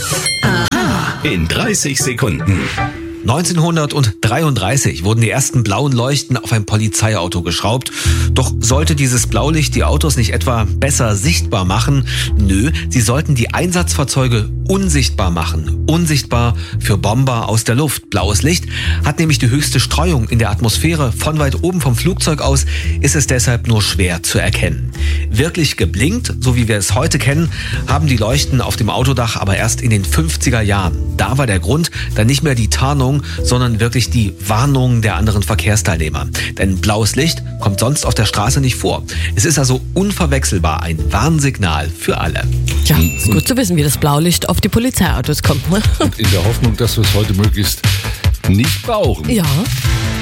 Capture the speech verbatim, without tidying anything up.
In dreißig Sekunden. neunzehnhundertdreiunddreißig wurden die ersten blauen Leuchten auf ein Polizeiauto geschraubt. Doch sollte dieses Blaulicht die Autos nicht etwa besser sichtbar machen? Nö, sie sollten die Einsatzfahrzeuge unsichtbar machen. Unsichtbar für Bomber aus der Luft. Blaues Licht hat nämlich die höchste Streuung in der Atmosphäre. Von weit oben vom Flugzeug aus ist es deshalb nur schwer zu erkennen. Wirklich geblinkt, so wie wir es heute kennen, haben die Leuchten auf dem Autodach aber erst in den fünfziger Jahren. Da war der Grund dann nicht mehr die Tarnung, sondern wirklich die Warnung der anderen Verkehrsteilnehmer. Denn blaues Licht kommt sonst auf der Straße nicht vor. Es ist also unverwechselbar ein Warnsignal für alle. Ja, ist gut zu wissen, wie das Blaulicht auf die Polizeiautos kommt. Ne? In der Hoffnung, dass wir es heute möglichst nicht brauchen. Ja.